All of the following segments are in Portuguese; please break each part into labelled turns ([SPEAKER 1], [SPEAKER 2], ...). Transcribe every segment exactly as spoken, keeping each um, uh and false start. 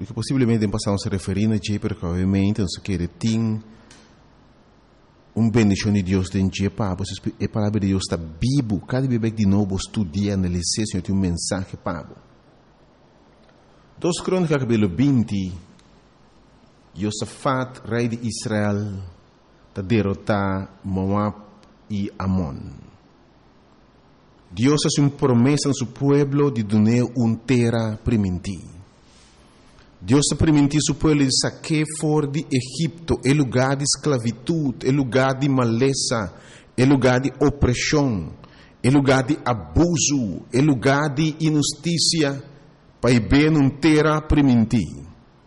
[SPEAKER 1] que possivelmente passamos a referir a Jay, porque obviamente nós queremos ter uma bendição de Deus dentro de Pabo. A palavra de Deus está vivo. Cada vez de novo estudia, analisar, Senhor, tem um mensagem Pabo. Dos Crônicas, capítulo vinte, Josafat, rei de Israel, está derrotar Moab e Amon. Deus faz uma promessa no seu povo de dar uma terra primitiva. Deus está permitindo seu povo de saquear fora de Egito, é lugar de esclavitud, é lugar de maleza, é lugar de opressão, é lugar de abuso, é lugar de injustiça, para ver uma terra primitiva.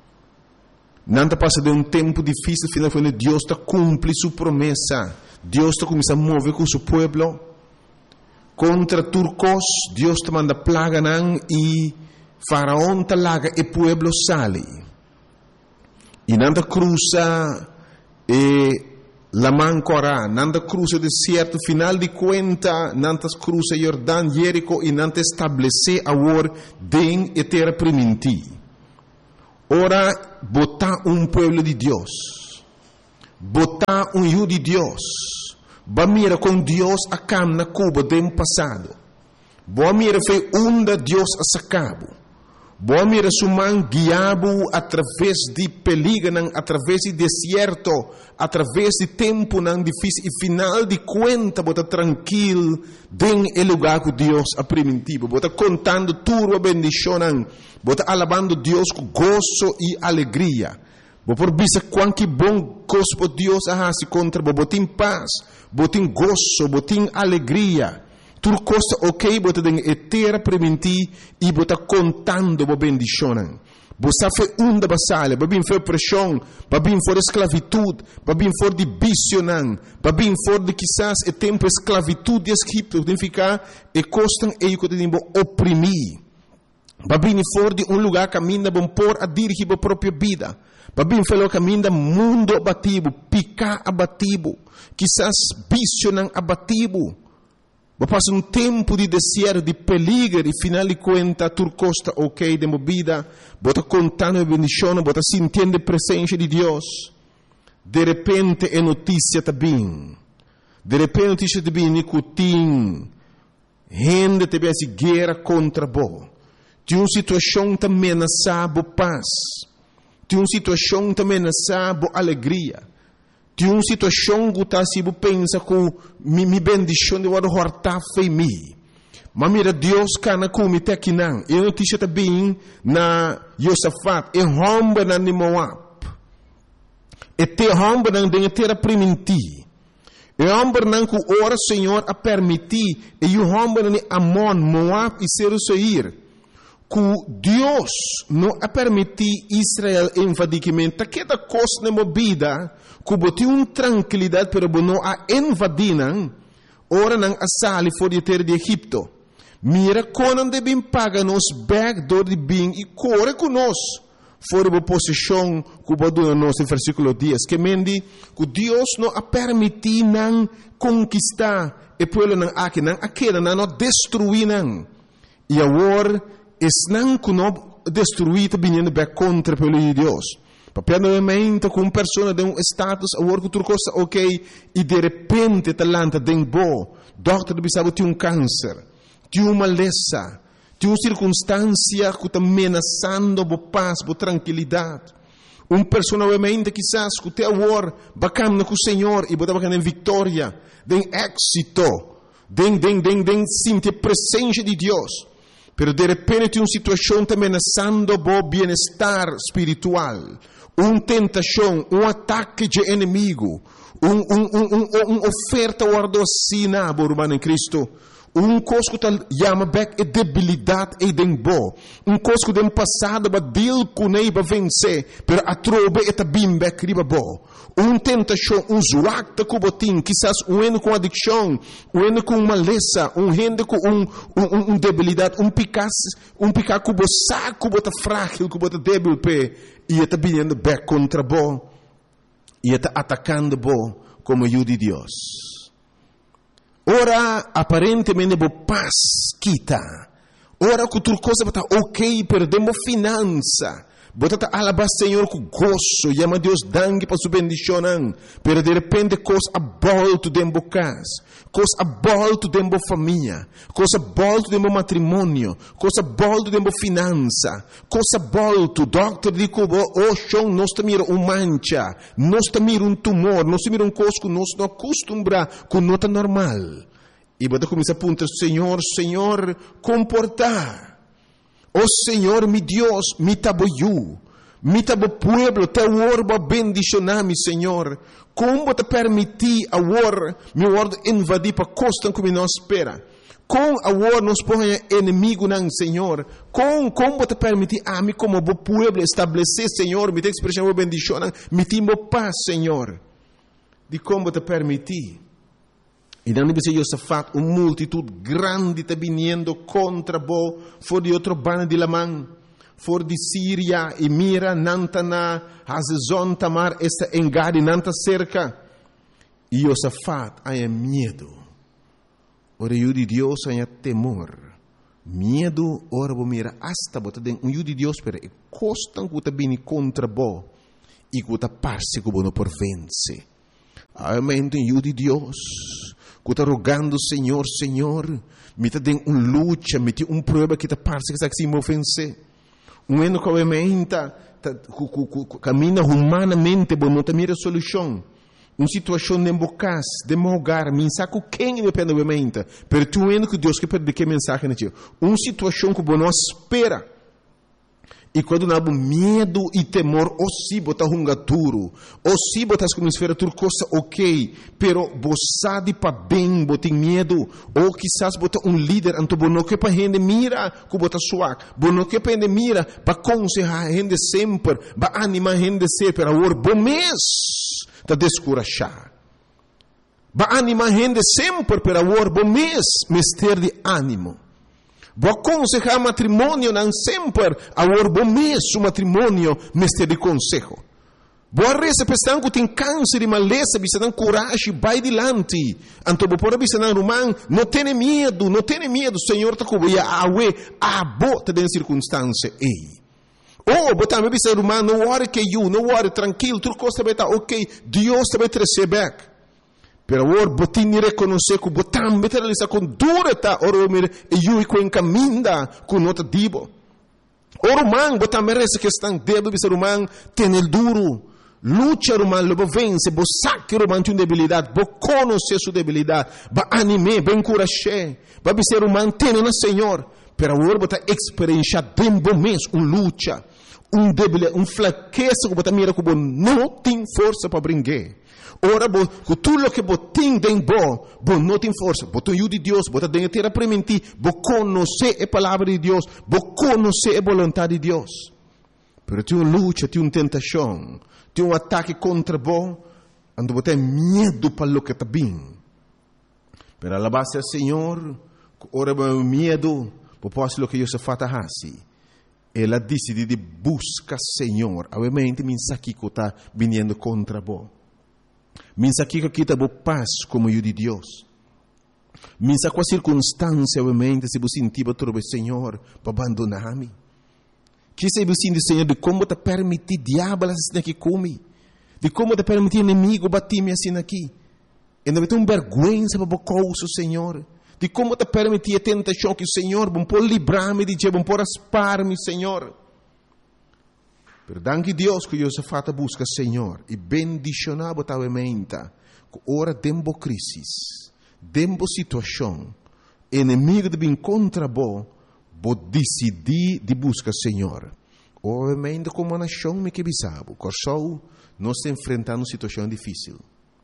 [SPEAKER 1] Não está passando um tempo difícil, final quando Deus está cumprir sua promessa. Deus está começando a mover com seu povo. Contra turcos, Deus te manda plaga nan e Faraón te laga e pueblo sale. E nanda cruza e la mancora, nanda cruza o deserto, final de conta, nanda cruza Jordão, Jerico e nanda estabelece agora den e terra primitiva. Ora, botar um pueblo de Deus, botar um rio de Deus, ba mira com Deus a cam na Cuba do passado, boa mira foi onda Deus a sacabo, boa mira suman guiabo através de peligro, através de deserto, através de tempo não difícil e final de conta bota tranquilo den el lugar que Deus a primitivo, bota contando tudo a bendição, bota alabando Deus com gozo e alegria. Bo por bisa quanto bom gosto Deus a se contra bo botin paz, botin gozo, botin alegria. Tudo costa ok, bota den etera prementi e bota contando bo bendicionan. Bo sa fe unda basale, babin fe pressão, babin for esclavitud, babin for de bicionan, babin for de quizás e tempo esclavitud de Egipto, tem ficar e costan e que tem bo oprimir. Babin for de um lugar caminha bom por a dirigir a própria vida. Babin falou caminho mundo abatido, picar abatido, quizás bicionan abatido. Passa um tempo de deserto, de peligro, e final de conta, turcosta ok de movida, bota contando a bendição, bota sentindo a presença de Deus. De repente é notícia também. De repente notícia também, nicotim, gente também a guerra contra bo. Tem uma situação também ameaçar bo paz. Tem uma situação também ameaçar bo alegria. Tem uma situação que está se pensa que me me bendição de wado horta foi me. Mas mira Deus cana com me te aqui não. E notícia também na Josafat e romba na Moab. E te romba na den terra primiti. E romba na que ora Senhor a permitir e o romba na Amon, Moab e Seir. Que Deus não a permitir Israel invadimento, que da coisa na movida, que botou uma tranquilidade para não a invadir, ora não a sali fora de terra de Egipto. Mira quando devem pagar nos backdoor de bem e corre conosco fora da posição que botou nos no versículo dez, que mendi que Deus não a permitir não conquistar e pelo não aqui não aquela não destruir não. E agora es não que não destruir também back contra pelo de Deus. Papel novamente com uma pessoa de um status agora que tu costa ok e de repente talanta den bo, doctor de bisabo tem um câncer, tem uma maleza, tem uma circunstância que está ameaçando bo paz, bo tranquilidade. Uma pessoa novamente quizás que te agora bacana com o Senhor e botar bacana em vitória, den êxito, den den den den sentir a presença de Deus. Pero de repente tem uma situação também ameaçando o bem-estar espiritual, uma tentação, um ataque de inimigo, um, um, um, um, uma oferta guardocina, irmão em Cristo, um coisa que chama back é debilidade e dembo, um coisa que tem passado para deal com ele para vencer, pero a trobe é também back riba bo. Um tentação, um zuacta com botim, quizás um eno com adicção, um eno com maleza, um rende com um, um, um debilidade, um picar, um picar com o saco, bota frágil, com bota débil pé, e está vindo back contra bo, e está atacando bo como ajuda de Deus. Ora, aparentemente, bo paz quita. Ora, que outra coisa está ok, perdemos finança, Bota alabas Senhor com gozo, llama Deus dangue para sua bendição, pero de repente coisa abolto dentro da casa, coisa abolto dentro da família, coisa abolto dentro do matrimônio, coisa abolto dentro da finança, coisa abolto, doctor diz que oh, chão, nós mira um mancha, nós mira um tumor, nós mira um coisa que nós não acostumbra com nota normal. E bota começa a apontar, Senhor, Senhor, comportar. Oh Senhor, mi Deus, mi taboyu, mi tabo pueblo, te orbo bendicionami, Senhor. Como te permitir a war, mi word invadir para costa como nós espera. Com a war nos põe inimigo não, Senhor. Com como te permitir a mim como bo pueblo estabelecer, Senhor, mi te expressão bo bendição, mi timo paz, Senhor. De como te permitir. E não deve ser Josafat, uma multitud grande está vindo contra bo, for de outro bando de Lamã, for de Síria, e mira, Nantana, Hazezon, Tamar, esta engade, nanta cerca. E Josafat, há medo. Ora, o de Deus, há temor. Medo, ora, bo mira, hasta, bota den, um de Deus, pero, e costan que está vindo contra bo, e que está parse que bo não por vence. Amém, o de Deus. Que está rogando, Senhor, Senhor, me está dando uma luta, me tem uma prova que está parece que está se me ofense. Um eno que obviamente caminha humanamente, mas não está mira solução. Uma situação de embocas, de mogar, me saco quem depende obviamente. Pero tu eno que Deus que perde que mensagem na tia. Uma situação que não espera. E quando não há medo e temor, ou se botar um gaturo, ou se botar como esfera tudo coisa ok, pero você de para bem, botar medo, ou quizás botar um líder, então não que para gente mira, que botar suave, não que para gente mira, para aconselhar a gente sempre, para animar a gente sempre, para o bom mês, para descorajar. Para animar a gente sempre, para o bom mês, mister de ânimo. Vou aconselhar matrimônio não sempre a bom mês o matrimônio mestre de consejo. Vou reza pensando que tem câncer e maleza, bisa não coragem, vai adiante. Então vou por bisa não romano, não tenha medo, não tenha medo, Senhor tá com ia awe a bota de circunstância ei. Oh, botar me bisa romano, não worry que you, não worry tranquilo, tudo costa vai estar ok, Deus te vai trazer back. Pero ora botin ni reconocer que botam meter ali com dura ta ora me e eu com encaminda com nota dibo. Ora man botam merece que estão dedo de ser humano tem el duro. Lucha romano lobo vence, bo saque romano tem debilidade, bo conhecer sua debilidade, ba anime, ben encorajar, ba ser humano tem na Senhor. Pero ora botar experiência bem bom mês, um lucha, um debilidade, um fraqueza que botar mira que bo não tem força para brincar. Ora, com tudo o que você tem dentro, você não tem força. Você tem o de Deus, você tem que ter a permitir, você conhecer a palavra de Deus, você conhecer a vontade de Deus. Mas tem uma luta, tem uma tentação, tem um ataque contra você, onde você tem medo para o que está bem. Mas a base do Senhor, ora, o medo, você pode fazer o que você faz assim. Ela decide de buscar o Senhor. Obviamente, me aqui que está vindo contra você. Minsa que aqui está boa paz como eu de Deus. Minsa com a circunstância, obviamente, se você sentir para o Senhor para abandonar-me. Que se você sentir, Senhor, de como te permitir diabo assim aqui comigo. De como te permitir inimigo bater-me assim aqui. E não tem uma vergonha para o coisa, Senhor. De como te permitir a tentação que o Senhor, bom por livrar-me de Deus, bom por aspar-me, Senhor. Perdão que Deus que Josafat busca Senhor e bendicionar totalmente que ora tempo crisis, tempo situação, inimigo de vir contra bo, bo decidir de buscar Senhor. Obviamente como nação me que bisabo, corsou nós enfrentando situação difícil.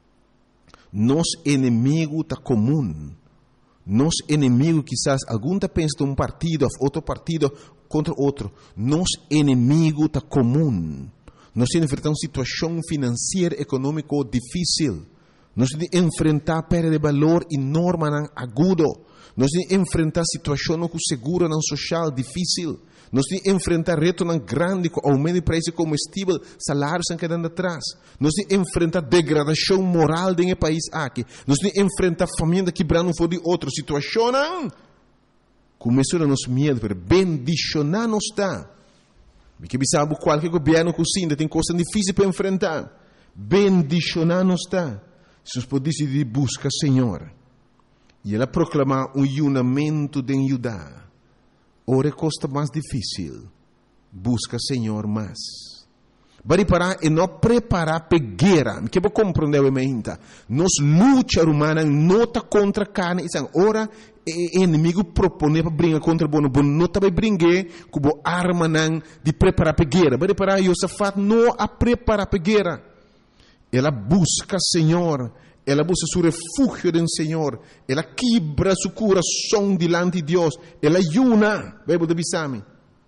[SPEAKER 1] Nos inimigo tá comum. Nos inimigo quizás algum tá pensa de um partido, outro partido contra outro. Nos inimigo está comum. Nós enfrentamos uma situação financeira, econômica difícil. Nós temos que enfrentar perda de valor enorme, agudo. Nós temos que enfrentar situação com seguro social difícil. Nós temos que enfrentar reto grande com aumento de preço de combustível, salários estão quedando atrás. Nós temos que enfrentar degradação moral do país aqui. Nós temos que enfrentar família quebrando um for de outra situação. Começou a nos medo, pero bendicionar nos está. Porque sabe qualquer governo que ainda tem coisas difíceis para enfrentar. Bendicionar nos está. Se nós podemos decidir buscar Senhor. E ela proclamar um unimento de ajudar. Ora costa mais difícil. Busca Senhor mais. Bari para e não preparar para guerra. Me quero compreender o mente. Nos luta humana não está contra carne. Ora o inimigo propõe para brincar contra o bono. Não está para brincar com a arma de preparar para guerra. Bari para Josafat não a preparar para guerra. Ela busca Senhor. Ela busca seu refúgio no Senhor. Ela quebra seu coração diante de Deus. Ela ayuna. Bíblia de Bisami.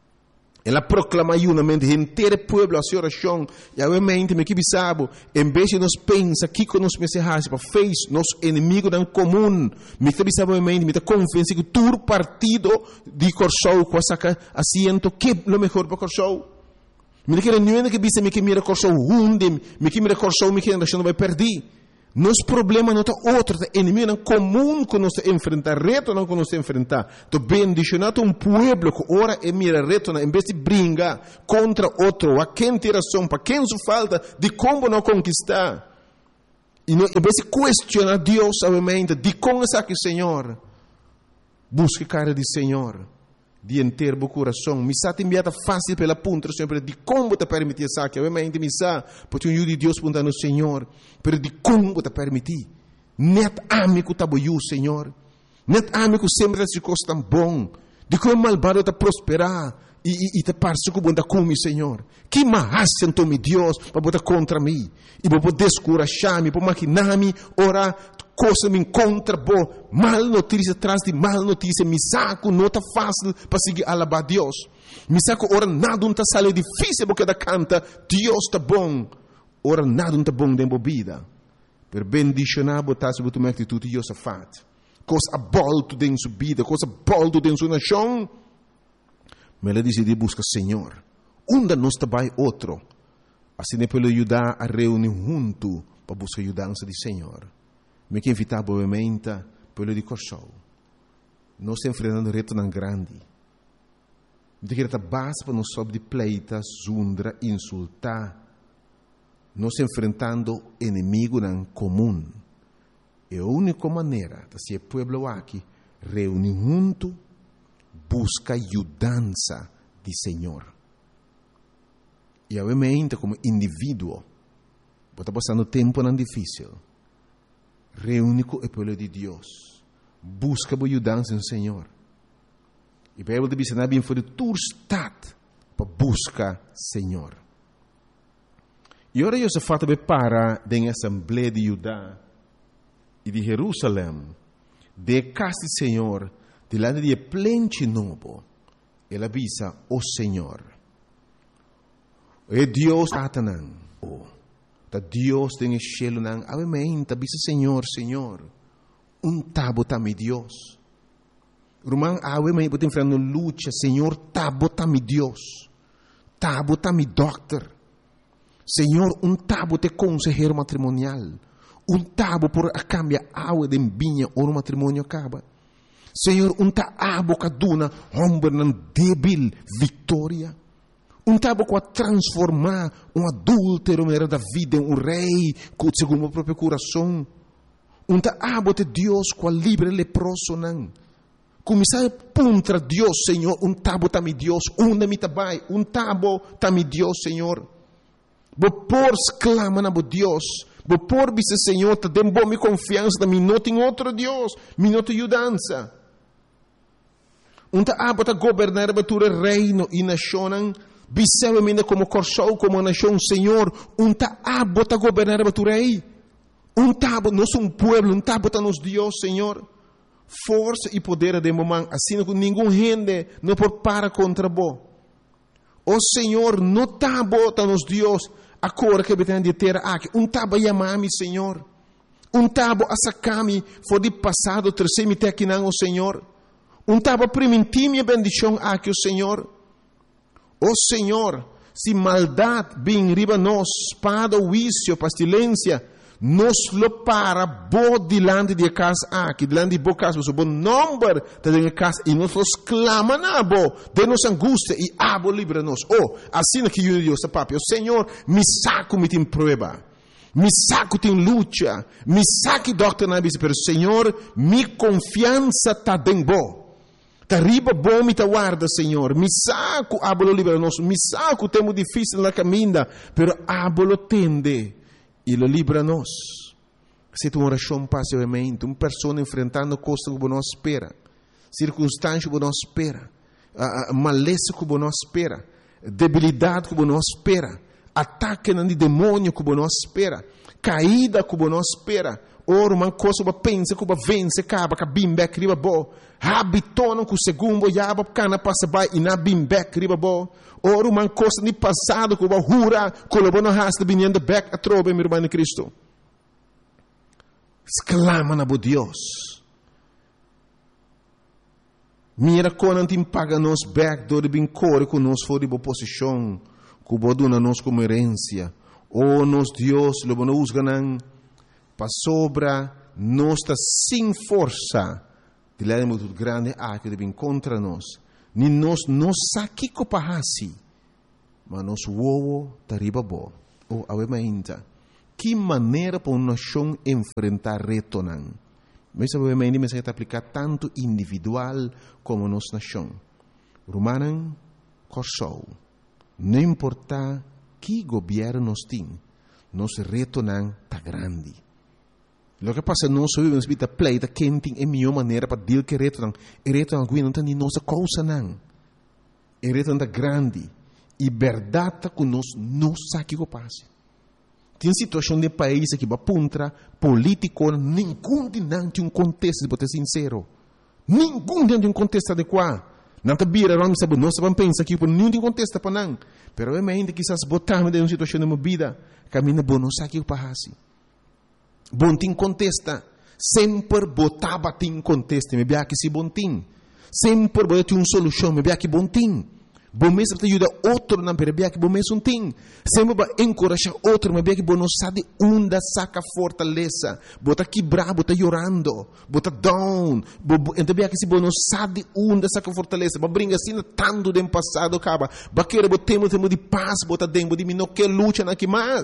[SPEAKER 1] Ela proclama unamente inteiro povo a sua oração. E obviamente, me que sabe, em vez de nós pensar que nós pensamos para fez nosso inimigo em comum, me que sabe obviamente, me está convencido que todo partido de Corsou com essa assento que é o melhor para Corsou. Me que não é que bisa me que mira Corsou hunde, me que mira Corsou me que ainda não vai perder. Nosso problema não é outro, é inimigo comum que nós enfrentar, reto não que nós enfrentar. Então, bendicionado um povo que ora e mira reto, em vez de brincar contra outro, a quem tem razão, para quem se falta, de como não conquistar. E não, em vez de questionar Deus, obviamente, de como está aqui, Senhor, busque cara de Senhor, de inteiro o coração. Me está enviada fácil pela ponta, sempre de como te permitir isso aqui. Obviamente, me está, porque o de Deus pergunta no Senhor, pero de como te permitir. Net amigo tá boiu, Senhor. Net amigo sempre se coisa tão bom. De como malvado te prosperar e, e, e te parece que bom da come, Senhor. Que mais sentou me Deus para botar contra mim e para poder descorajar-me, para maquinar-me, orar. Coisa me encontra boa, mal notícia atrás de mal notícia, me saco, não está fácil para seguir alabar Deus. Me saco, ora nada não está sale difícil porque da canta, Deus está bom. Ora nada não está bom dentro da vida. Per bendicionar, botar sobre tua atitude de Josafat. Coisa bolto dentro da sua vida, coisa bolto dentro da sua nação. Mas ela decidiu buscar Senhor. Onde nós trabalhamos outro. Assim é para ajudar a reunir junto para buscar a ajudança do Senhor. Me que invitar obviamente pelo de Corsou. Nós estamos enfrentando reto tão grande. De que está base para nós sobre de pleita, zundra, insultar. Nós estamos enfrentando inimigo em comum. E a única maneira de ser povo aqui reunir junto, busca ajudança de Senhor. E obviamente como indivíduo, está passando tempo não difícil. Reúne com o povo de Deus. Busca a ajudança no Senhor. E a Bíblia diz que bem foi tu estado para buscar Senhor. E ora Josafat para na Assembleia de Judá e de Jerusalém, de casa do Senhor, delante de plente novo. Ele avisa o Senhor. E Deus atanan. Da Deus tem cielo nang obviamente bisa Senhor, Senhor. Um tabo tami Deus. Rumang obviamente botem frente luta, Senhor, tabo tami Deus. Tabo tami doctor. Senhor, um tabo te consejero matrimonial. Um tabo por a cambia água de vinha ou no matrimônio acaba. Senhor, um tabo caduna homem nan débil vitória. Um tabo para transformar um adúltero da vida em um rei segundo o próprio coração. Um tabo de Deus com livre leproso não. Começar a puntra Deus, Senhor. Um tabo tami Deus. Um da mitabai. Um tabo tami Deus, Senhor. Vopor exclama na Deus. Vopor bisa Senhor. Te dem boa confiança. Me não tem outro Deus. Me não tem ajudança. Um tabo ta governar batura reino e nação. Bisewemine como Corsou, como nação, Senhor, um tabo ta governar a tu rei. Um tabo, nós um pueblo, um tabo ta nos Deus, Senhor. Força e poder de momento, assim que nenhum gente não pode parar contra bo. O Senhor, no tabo ta nos Deus, a cor que betém de terra aqui. Um tabo yamami, Senhor. Um tabo asakami, foi de passado, terceiro te aqui não, o Senhor. Um tabo primentim e bendição aqui, o Senhor. Oh Senhor, se maldade vem riba nós, espada, vício, pestilência, nos lo para bo dilante de casa aqui, dilante de bo casa, o bom número da de casa e nos clama na bo, de nos angústia e abo livra-nos. Oh, assim que eu Deus, papai, o Senhor me saco me tem prova. Me saco tem luta, me saque doctor na bisa, pero Senhor, mi confiança tá dentro bo. Tá riba bom me tá guarda, Senhor. Me saco abolo libera-nos, me saco temo difícil na caminha, pero abolo tende e lo libra-nos. Se tu oração passivamente, uma pessoa enfrentando coisas que não espera, circunstâncias que não espera, uh, maleza que não espera, debilidade que não espera, ataque de demônio que não espera, caída que não espera, ora uma coisa que pensa que vence, acaba que bimbek riba bo, habitona que o segundo yaba cana passa by e na bimbek riba bo, ora uma coisa de passado que hura, que o não rasta vinhando back a trobe, meu irmão de Cristo. Exclama na bo Deus. Mira quando te paga nos back do de bincore que nos for de boa posição, que o dona nos como herência, ou nos Deus lo bono usganan para sobra nós está sem força de lá muito grande a que deve contra nós, ni nós não saque copahasi, mas nós uovo tariba bo, ou avementa. Que maneira para uma nação enfrentar reto não? Mas obviamente me se aplicar tanto individual como nossa nação. Romanan corsou. Não importa que governo nós tem, nosso reto não está grande. O que passa nós vivemos vida pleita quem tem a melhor maneira para deal que reto não. E reto não não tem nossa causa não. E reto não grande. E verdade que nós não sabe o que passa. Tem situação de país que va puntra político, nenhum de não tem um contexto, para ser sincero. Nenhum de um contexto adequado. Não está bira, não sabe, nós sabemos pensar que nenhum tem contexto para não. Pero é ainda que essas botamos de uma situação de uma vida, caminha bom, não sabe o que passa. Bom tem contesta, sempre botava tem contexto, me bia que se bom tem. Sempre botava uma solução, me bia que bom tem. Bom mesmo te ajuda outro na perebia que bom mesmo tem. Sempre vai encorajar outro, mas bia que bom não sabe onde saca fortaleza. Bota quebrar, bota chorando, bota down. Então bia que se bom não sabe onde saca fortaleza. Mas brinca assim tanto do passado acaba. Baqueira botemos tempo de paz, bota dentro de mim não quer luta na que mais.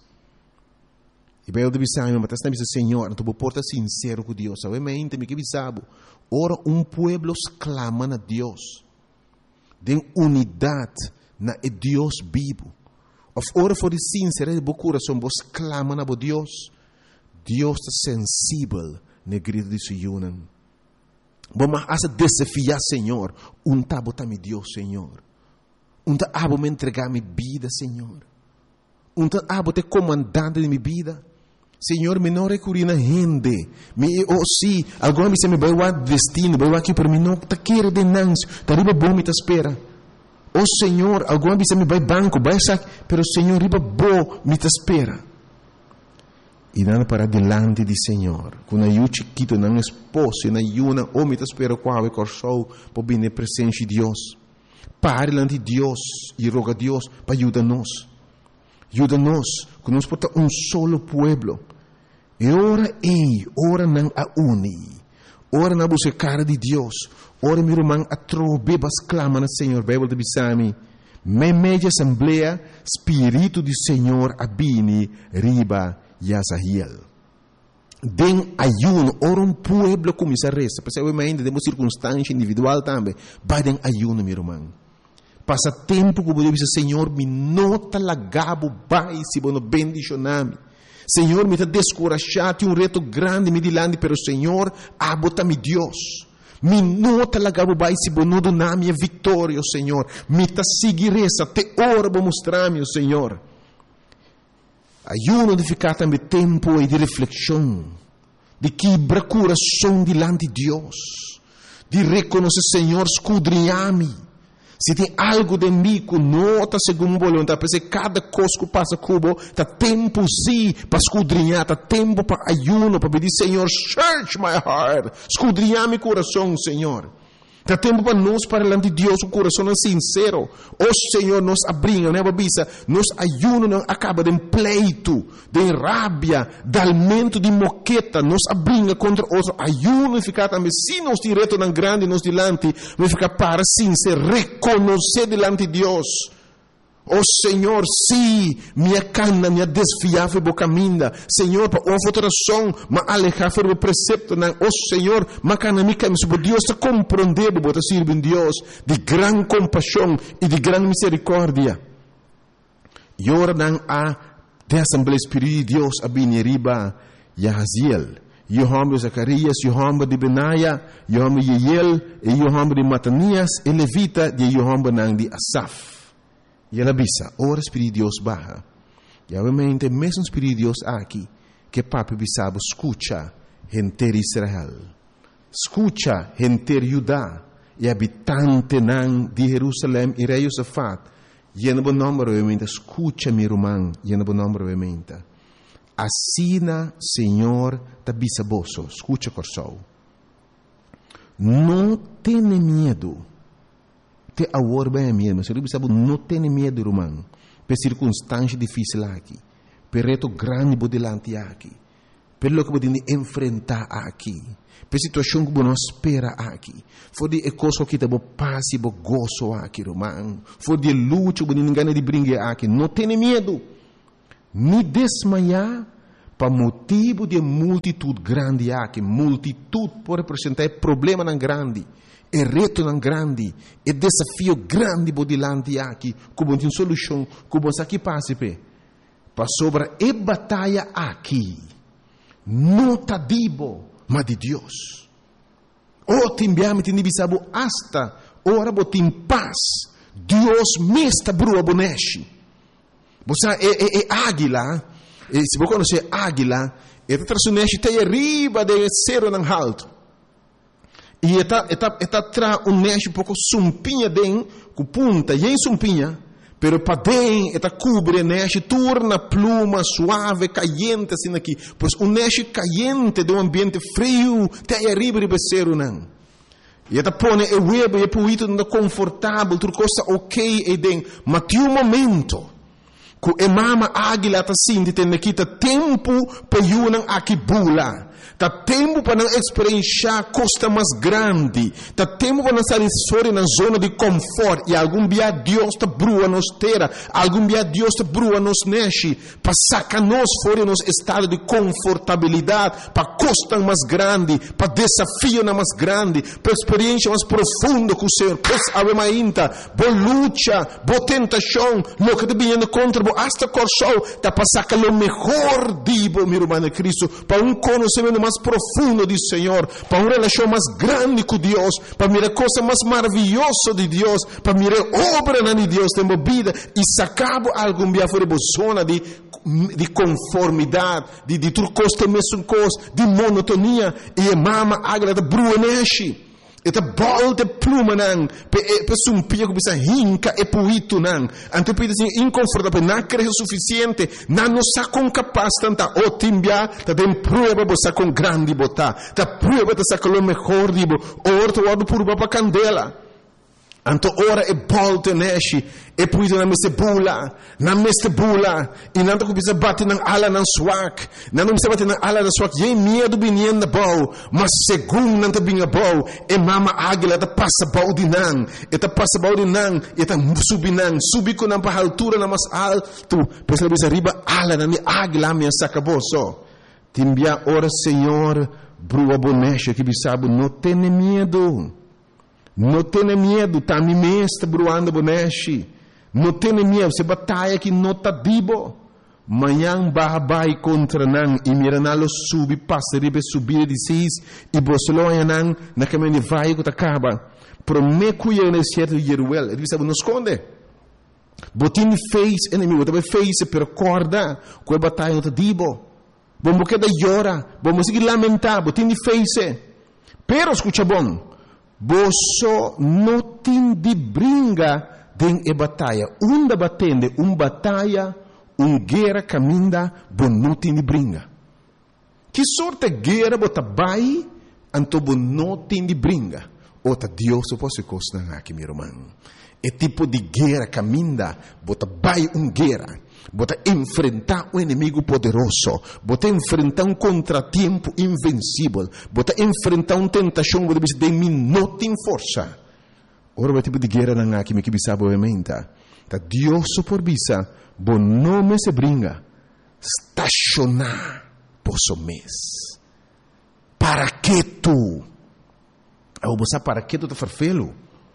[SPEAKER 1] E bem eu deve saber, mas está dizendo Senhor, tu porta sincero com Deus. Sabe, me entende que bisabo. Ora um pueblo clama a Deus. Den unidade na é Deus vivo. Of ora for de sincero de coração, vos clama na Deus. Deus está sensível na grito de Sion. Vamos a desafiar, Senhor. Um tá botar me Deus, Senhor. Um tá abo me entregar minha vida, Senhor. Um tá abo te comandante de minha vida. Senhor, me não recorri na gente. Me, oh, sim, agora me se me vai o destino, vai aqui para mim, não está querendo denúncia, está riba bom me te espera. Oh, Senhor, agora me se me vai banco, vai sair, pero Senhor, riba bom me te espera. E nada para delante de Senhor, com a eu chiquito, não esposo, na yuna, oh, me te espera, qual é corsou, para vir na presença de Deus. Pare delante de Deus e roga a Deus para ajudar-nos. Ajuda-nos, que nós porta um solo pueblo. E ora ei, ora não a uni. Ora na buscar de Deus. Ora meu irmão a trobebas clama na Senhor. Bíblia de Bisami. Me media assembleia, Espírito do Senhor abini riba Yasahiel. Den ayuno, ora um pueblo começa a resta. Porque eu ainda temos circunstância individual também. Vai den ayuno, meu irmão. Passa tempo que eu dizer, Senhor, me nota lagabo, vai, se bono bendicioname. Senhor, me está descorajado, tem um reto grande, me dilande, pero Senhor, abota-me Deus. Me nota lagabo, vai, se bono doname a vitória, Senhor. Me está seguir essa, te ora, vou mostrar-me, Senhor. Ayuno de ficar também tempo e de reflexão, de quebrar coração dilante de Deus, de reconhecer, Senhor, escudrinhar-me. Se tem algo de mim que não está segundo a vontade, porque cada coisa que passa cubo, está tempo sim para escudrinhar, está tempo para ayuno, para pedir, Senhor, search my heart, escudrinhar meu coração, Senhor. Tá tempo para nós, para diante de Deus, o coração sincero. O Senhor nos abringa, né, babisa? Nos ayuno não acaba de pleito, de rabia, de alimento de moqueta, nos abringa contra outro. Ayuno ficar também, se nós direto não grande, nos dilante, vai ficar para sim, se reconhecer delante de Deus. Oh Senhor, sim, minha cana, minha desfiar foi boa caminha. Senhor, para uma alteração, mas alejar foi o precepto. Oh Senhor, mas cana minha caminha, se Deus te compreender, você sirve em Deus de grande compaixão e de grande misericórdia. E ora não há de Assembleia Espírita de Deus a bem riba Yahaziel. Yohamba de Zacarias, Yohamba de Benaia, Yohamba de Yeiel, e Yohamba de Matanias, e Levita de Yohamba de Asaf. E ela bisa, ora Espírito de Deus barra. E obviamente, mesmo Espírito de Deus aqui, que papi bisabo, escucha, gente de Israel. Escucha, gente de Judá, e habitante nan de Jerusalém, e rei Josafat. E no bom nome, obviamente, escucha, meu irmão, e no bom nome, obviamente. Assina, Senhor, da bisaboso, escucha, corsou. Não tenha medo. Te agora bem mesmo, se você sabe, não tem medo, irmão, por circunstância difícil aqui, por reto grande por delante aqui, pelo que você enfrentar aqui, por situação que você espera aqui, for de coisa que você passa e gozo aqui, irmão, for de luta que você não ganha de brincar aqui, não tem medo, nem desmaiar, para motivo de multitude grande aqui, multitude pode representar problema não grande. É reto não grande, é desafio grande por delante aqui, como tem solução, como aqui passa para sobre a batalha aqui, não tá dibo, mas de Deus. Oh, timbiame tem bisabo hasta ora botim paz, Deus mesta brua boneshi. Você é, é, é águila, e se você conhecer águila, é traçuneshi tem riba de cero não alto. E está está está tra um neste pouco sumpinha den com punta e em sumpinha, pero para den está cobre neste torna pluma suave caliente assim aqui, pois um neste caliente de um ambiente frio tem arriba de becero não. E está põe o web e puito não confortável, tudo coisa ok e den, mas tem um momento que a mama águila está assim de ter que tempo para yunan aqui bula. Tá tempo para não experienciar costa mais grande. Tá tempo para não sair fora na zona de conforto. E algum dia Deus te brua nos terra. Algum dia Deus te brua nos neche. Para sacar nós fora nos estado de confortabilidade. Para costa mais grande. Para desafio mais grande. Para experiência mais profunda com o Senhor. Pois ave mainta. Boa luta. Boa tentação. Lo que te vindo contra. Boa hasta corção. Tá para sacar o melhor dibo, meu irmão de Cristo. Para um conhecimento mais profundo do Senhor, para uma relação mais grande com Deus, para mirar coisa mais maravilhosa de Deus, para mirar obra de Deus na vida e sacar algum dia fora da zona de, de conformidade, de, de tudo coisa, mesmo coisa, de monotonia, e a mama agrada bruneshi. Eta bol de pluma nang, pe pe sumpia que bisa hinca e puito nang. Ante pide assim inconfortável, não creio suficiente, não nos sa com capaz tanta otimbia, ta dem prueba bosa com grande bota, ta prueba ta sa com o melhor dibo, orto wado purba pa candela. Anto ora e bolte neshi, e puito na meste bula, na meste bula, e nanto que bisa bate nang ala nang swak, nanto bisa bate nang ala nang swak, ye medo binien na bau, mas segundo nanto binga bau, e mama águila ta passa bau di nang, e ta passa bau di nang, e ta subi nang, subi ko nang pa altura na mas alto, pesa bisa riba ala nang ni águila minha sacaboso. Timbia ora Senhor, brua bonecha que bisabo, não tem medo. Não tenha medo, tá me mesta bruando boneshi. Não tenha medo, se batalha que não tá dibo. Manhã babai contra nan e miranalo subi passa ribe subir de seis e bosloia nan na caminho vai que acaba. Prometo eu nesse certo Jeruel, ele sabe não esconde. Botin fez inimigo, também fez per corda, que a batalha não tá dibo. Vamos que da llora, vamos seguir lamentar, botin fez. Pero escucha bom. Boso não tem de brinca den e batalha. Um da batende, um batalha, um guerra caminha, bom não tem de brinca. Que sorte guerra bota bai, anto bom não tem de brinca. Ota Deus o posso costa aqui, meu irmão. É tipo de guerra caminha, bota vai um guerra, bota enfrentar um inimigo poderoso, bota enfrentar um contratempo invencível, bota enfrentar uma tentação de mim não tem força. Ora, o tipo de guerra não aqui me que bisa obviamente. Tá Deus por bisa, bom nome se brinca, estacionar posso mês. Para que tu? Eu vou saber para que tu tá farfelo?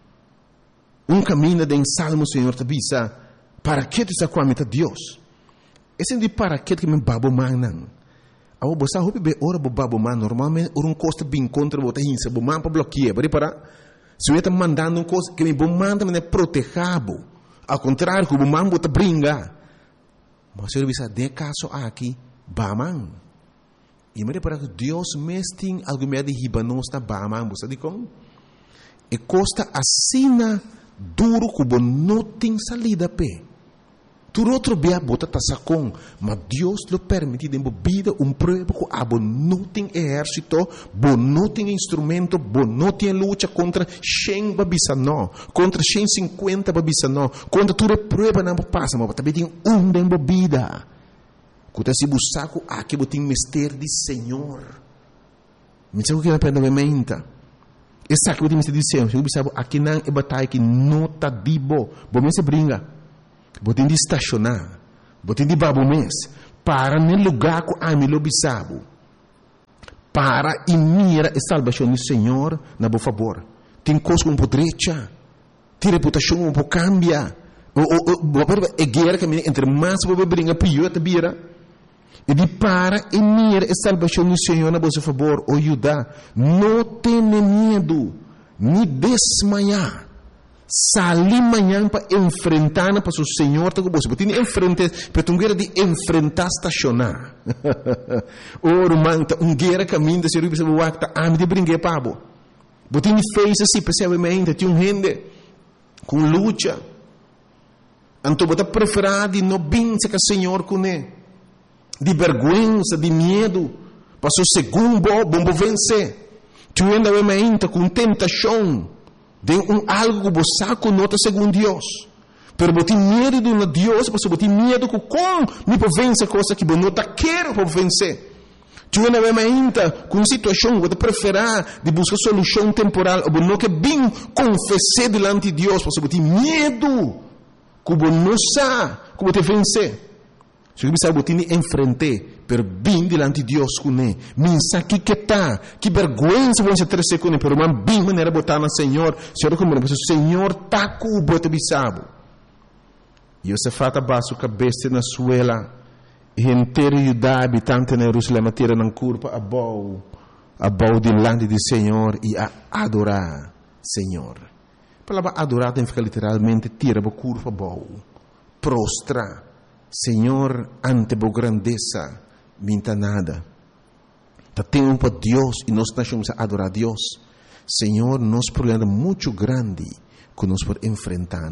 [SPEAKER 1] Um caminho de salmo, Senhor, te bisa, para que tu está com a meta Deus? Esse é de para que que me babo man. Eu vou saber bem ora babo man normalmente um costa bem contra o outro hinsa, babo man para bloquear, para para se eu estou mandando uma coisa que me bom manda me protegado, ao contrário que o bom man bota brinca. Mas eu bisa de caso aqui, baman. E me para que Deus mesting algo me de hibanos na baman, você diz como? E costa assina duro como não tem salida pé. Tu outro bia bota tasacon, mas Deus lo permite de vida um prova que abo não tem exército, bo não tem instrumento, bo não tem luta contra cem babisa não, contra cento e cinquenta babisa não, contra tu prova não passa, mas também tem um de vida. Quando se buscaco aqui botem mistério de Senhor. Me sabe o que é para mente? Essa que eu disse de Senhor, eu sabe aqui não é batalha que não tá dibo, bom se brinca. Botem de estacionar, botem de babo mês, para no lugar que a mim lo bisabo, para e mira a salvação do Senhor, na boa favor. Tem coisa com podrecha, tem reputação um pouco cambia, é guerra que entre mais você brinca pior te vira. E de para e mira a salvação do Senhor, na boa favor, o Judá, não tenha medo, nem desmaiar. Sali manhã para enfrentar para o Senhor, tá com você. Você enfrenta, para tu guerra de enfrentar estacionar. Oro manta um guerra caminho de ser o seu acta, a me de brincar pabo. Você fez assim, percebamente, tinha um rende com luta. Então você preferir de não benção que o Senhor com ele, de vergonha, de medo, para o segundo bom vencer. Tu ainda obviamente com tentação. De um algo que você conota segundo Deus. Pero você tem medo de um Deus, você tem medo que como me pode vencer coisa que você não quer para vencer. Tu não é ainda com uma situação que você preferir de buscar solução temporal, ou não que bem confessar diante de Deus, você tem medo que você não sabe como te vencer. Se você sabe que você enfrentar, pero bem diante de Deus com ele. Minsa que que tá, que vergonha você ter com ele, pero man bem maneira botar no Senhor. Senhor como o Senhor tá com o bote bisabo. E você fata baixo cabeça na suela, e inteiro Judá habitante na Jerusalém tira na curva a bau, a bau diante do Senhor e a adorar Senhor. A palavra adorar tem que ficar literalmente tira a curva a bau, prostrar. Senhor, ante a grandeza, minta nada. Tá tempo para Deus e nós estamos a adorar a Deus. Senhor, nós problema muito grande que nós podemos enfrentar.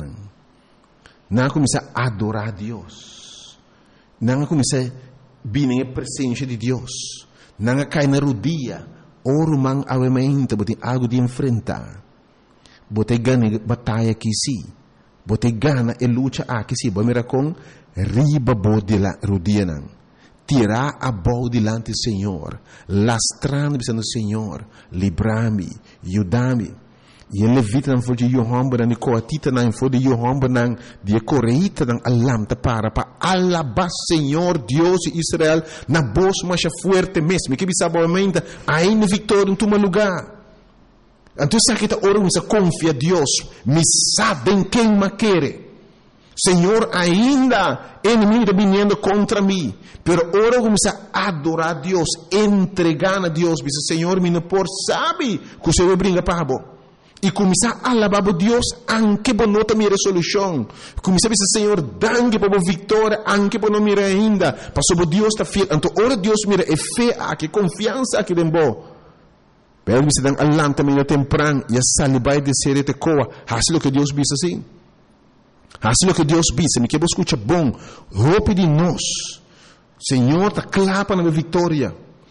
[SPEAKER 1] Não começar a adorar a Deus. Não começar a vir na presença de Deus. Não cair na rodilha. Oro man avementa, bote algo de enfrentar. Bote ganha batalha aqui sim. Bote gana e luta aqui sim. Bote mira com riba bode la rodina, tirar a bode delante do Senhor, lastrando pensando Senhor, livrar-me, ajudar-me. E ele levita não foi de Johan Benang, coatita não foi de Johan Benang, de correita não alam te para para alabar Senhor Deus de Israel na voz mais forte mesmo, que bisa boamente ainda vitória em tu lugar. Então se kita ora bisa confia Deus, me sabem quem me quer. Senhor, ainda inimigo está vindo contra mim, pero ora começa a adorar a Deus, entregar a Deus, diz Senhor, me não por sabe que o Senhor brinca para bo. E começar a alabar a Deus, anche por não ter minha resolução. Começar a dizer Senhor, dangue para a vitória, anche por não mirar ainda, para sobre Deus está fiel. Então ora Deus mira é fé, que confiança aqui dentro bo. Pero me se dan alam também no temprano e a salibai de ser te coa, assim o que Deus diz assim. Assim o que Deus diz, me que você escuta bom, roupa de nós. Senhor, está clapa na minha vitória.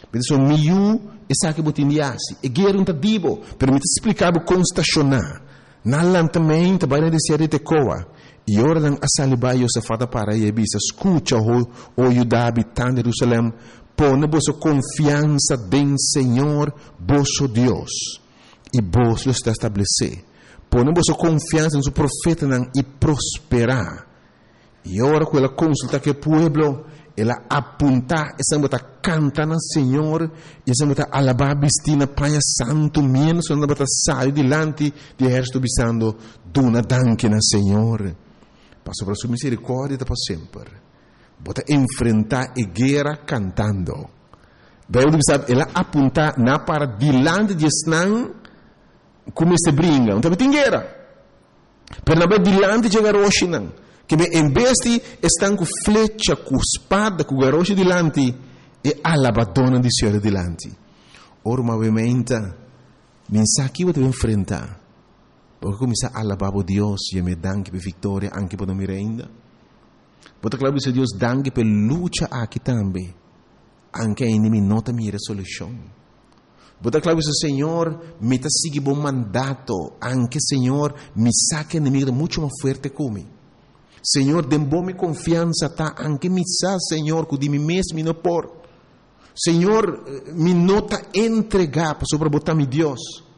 [SPEAKER 1] Mas são miú e saque botindiasi. E guerra um tadibo. Pero me te explicava como estacionar. Na lantamento, vai na descer de coa. E ora não asalibai o safada para a bisa. Escuta o o Judá habitante de Jerusalém. Põe vossa confiança em Senhor, vosso Deus. E vos lo está estabelecer. Põe vossa confiança no seu profeta e prosperar. E ora com ela consulta que o povo, ela apunta, e sempre está cantando ao Senhor, e sempre está alabar vestina panha santo, menos quando está sair delante de exército bisando, duna danke na Senhor. Passou para sua misericórdia para sempre. Bota enfrentar a guerra cantando. Bíblia sabe, ela apunta na para delante de Esnan, como se brinca, não tem guerra. Pero na delante de Garoshinan, que em vez de estão com flecha, com espada, com garoche delante, e alabadona de Senhor delante. Ora, obviamente, mensagem que você vai enfrentar, porque começar a alabar a Deus e me danke per vitória, anche per me renda. Você claro que Deus danke per luta aqui também, anche a inimigo nota minha resolução. Você claro que Senhor me está seguindo bom mandato, anche Senhor me saca inimigo muito mais forte comigo. Senhor, dê-me confiança, tá? Anche me sa, Senhor, que de mim mesmo não por. Senhor, me nota entregar para sobre botar meu Deus.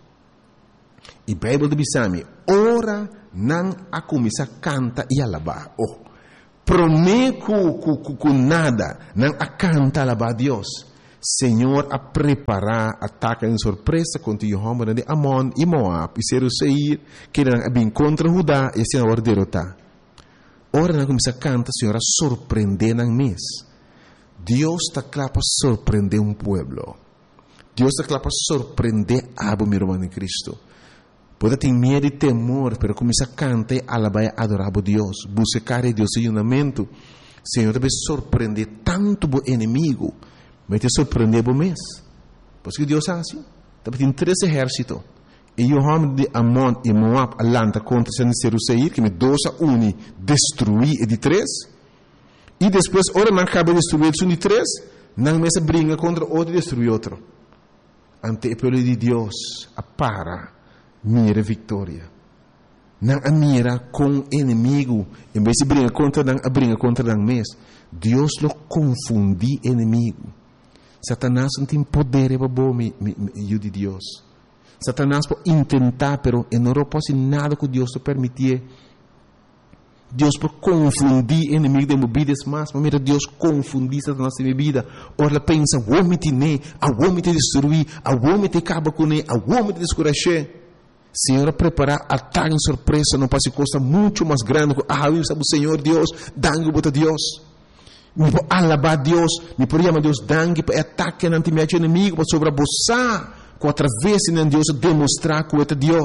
[SPEAKER 1] E a Bíblia diz a mim, ora não a começar a cantar e alabar. Oh, prometo que nada, não a cantar e alabar a Deus. Senhor, a preparar ataque em surpresa contra o homem de Amon e Moab e Seir, que não bem contra Judá e se não derrotar. Ora não começa a cantar, Senhor, a surpreender na mês. Deus está claro para surpreender um povo. Deus está claro para surpreender a meu irmão em Cristo. Pode ter medo e temor, mas começa a cantar e alabar e adorar a Deus. Buscar a Deus em unamento. Senhor, deve surpreender tanto o inimigo, mas te surpreender o mês. Porque Deus é assim. Tem três exércitos. E o homem de Amon e Moab alanta contra Seir, que me dois a um destruir e de três. E depois, ora não acaba de destruir um de três, não me se brinca contra outro e destrui outro. Ante o povo de Deus, a para, mira vitória. Não a mira com inimigo, em vez de brincar contra não a brinca contra não mês. Deus lo confundi inimigo. Satanás não tem poder para bom me de Deus. Satanás pode tentar, pero não pode nada que Deus te permitir. Deus pode confundir inimigo de minha vida, mas mira Deus confundir Satanás de minha vida. Ora pensa, vou me tirar, vou me destruir, vou me acabar com ele, vou me descuracher. Senhor, preparar ataque em surpresa, não pode costa muito mais grande. Ah, eu sabe o Senhor Deus, dangue para Deus. Me pode alabar Deus, me pode chamar Deus dangue para ataque ante meu inimigo, para sobreabusar. Através de Deus demonstrar que é Deus.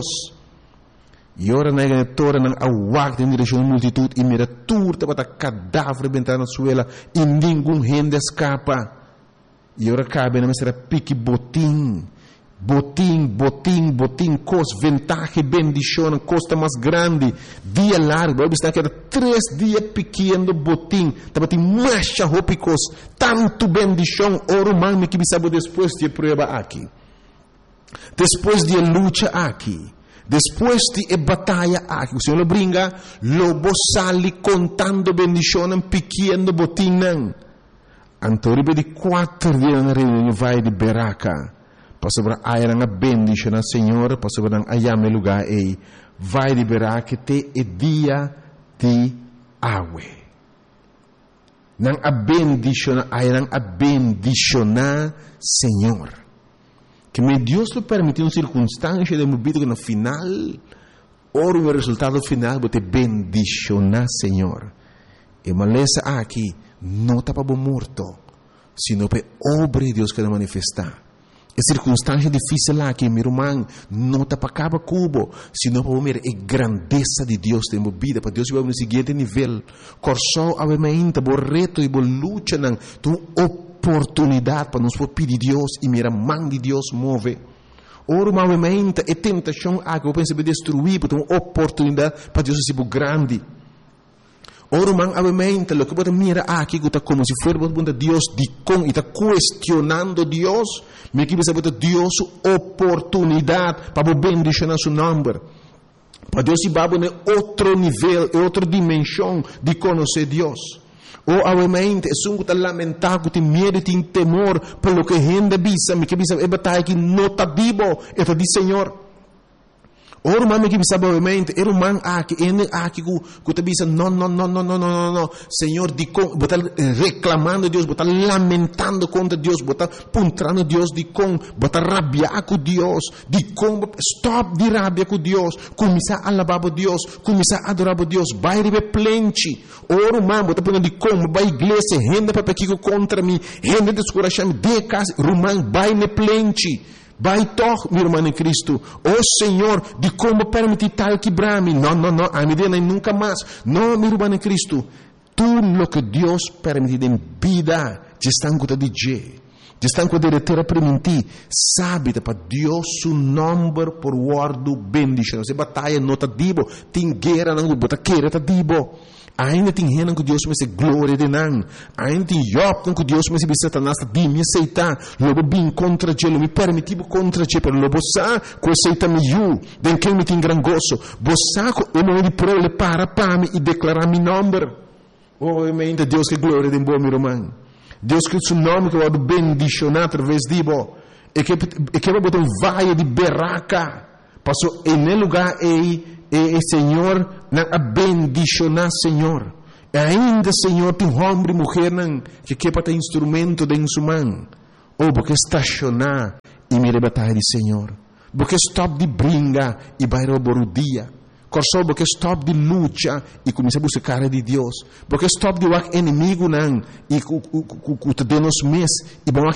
[SPEAKER 1] E ora na igreja não aguarda em direção à multitud e mira turta para cadáver bentar na suela e nenhum gente escapa. E ora cabe na mestra pique botim, botim, botim, botim, cos, ventaja, bendição, costa mais grande, dia largo, vai estar que era três dias pequeno botim, estava tem mais roupas, tanto bendição, ora mãe que me sabe depois de prova aqui. Depois de luta aqui, depois de batalha aqui, o Senhor lo brinca, lobo sali contando bendição pequeno botinang. Antoribe de quatro dias na reunião vai de Beraca, para sobre a era bendição na Senhor, para sobre a ayame lugar e vai de Beraca te e dia de água. Nang a bendição, a era a bendição na Senhor. Que me Deus lo permitiu uma circunstância de minha vida que no final, ora o resultado final, vou te bendicionar, Senhor. E maleza aqui, não está para morto, sino para obra de Deus que vai manifestar. E circunstância difícil aqui, meu irmão, não está para acabar cubo, sino para ver a grandeza de Deus em minha vida, para Deus vai no seguinte nível. Corsó, obviamente, o reto e a luta, tu oportunidade para nos pedir Deus e mira mão de Deus move. Ora, movimento e tentação, ah, que eu penso em destruir, porque uma oportunidade para Deus ser grande. Ora man obviamente lo que puede mira aquí que como si fuera bunda Dios di con y está cuestionando Dios, me que bisa bota Dios oportunidad para bendicionar su nombre. Para Deus se baba em outro nível, em outra dimensão de conhecer Deus. Ou, obviamente, é um que lamentar, que tem medo, tem temor, pelo que gente bisa, me que bisa é batalha que não está vivo, é do Senhor. Ora, o homem que bisa, obviamente, era um man aqui, ele aqui que que bisa, não, não, não, não, não, não, não, Senhor, de com, botar reclamando Deus, botar lamentando contra Deus, botar puntrando Deus de com, botar rabiar com Deus, de com, stop de rabia com Deus, começar a alabar Deus, começar a adorar Deus, vai receber plente. Ora, o man, botar punhando de com, vai igreja, renda para aqui contra mim, renda descorachando, de casa, rumang, vai ne plente. Vai toch, meu irmão em Cristo. Oh Senhor, de como permitir tal quebrar-me? Não, não, não, a medida nem nunca mais. Não, meu irmão em Cristo. Tudo o que Deus permite em vida, já estão com o D J. Já estão com o diretor a permitir. Sabe, para Deus, o nome por guardo bendição. Se batalha não está dibo, tem guerra não bota queira está dibo. Ainda tem gente que Deus me se glória de não. Ainda tem Job que Deus me se Satanás de me aceitar. Lobo bem contra ele, me permitiu contra ele, pero lobo sa que aceita me eu, den quem me tem gran gozo. Bosa o nome de prole para para me e declarar meu nome. Obviamente Deus que glória de bom meu irmão. Deus que o seu nome que vai bendicionar através de bo. E que e que vai botar um vale de berraca. Passou em lugar e E, e Senhor, na a bendicionar, Senhor. E ainda, Senhor, tem homem e mulher não, que quer para ter instrumento de insumão. Ou porque estacionar e me rebatar de Senhor. Porque stop de brinca e vai roubar o dia. Corso porque stop de luta e começa a buscar de Deus. Porque stop de o inimigo não e que te dê nos mês e vamos